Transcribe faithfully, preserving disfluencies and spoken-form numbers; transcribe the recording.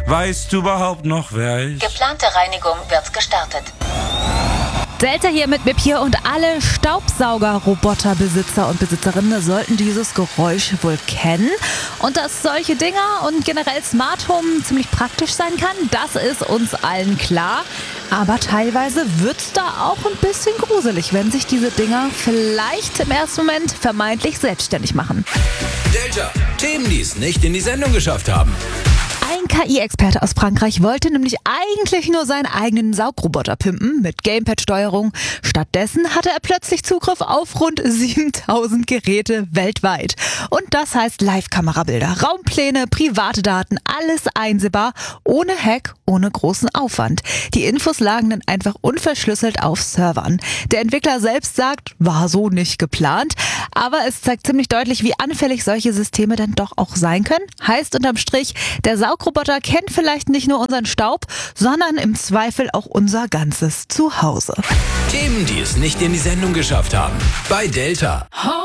Weißt du überhaupt noch, wer ich? Geplante Reinigung wird gestartet. Delta hier mit Mip hier und alle Staubsauger-Roboterbesitzer und Besitzerinnen sollten dieses Geräusch wohl kennen. Und dass solche Dinger und generell Smart Home ziemlich praktisch sein kann, das ist uns allen klar. Aber teilweise wird's da auch ein bisschen gruselig, wenn sich diese Dinger vielleicht im ersten Moment vermeintlich selbstständig machen. Delta, Themen, die es nicht in die Sendung geschafft haben. Ein K I-Experte aus Frankreich wollte nämlich eigentlich nur seinen eigenen Saugroboter pimpen mit Gamepad-Steuerung. Stattdessen hatte er plötzlich Zugriff auf rund siebentausend Geräte weltweit. Und das heißt Live-Kamerabilder, Raumpläne, private Daten, alles einsehbar, ohne Hack, ohne großen Aufwand. Die Infos lagen dann einfach unverschlüsselt auf Servern. Der Entwickler selbst sagt, war so nicht geplant, aber es zeigt ziemlich deutlich, wie anfällig solche Systeme dann doch auch sein können. Heißt unterm Strich, der Saugroboter kennt vielleicht nicht nur unseren Staub, sondern im Zweifel auch unser ganzes Zuhause. Themen, die es nicht in die Sendung geschafft haben. Bei Delta.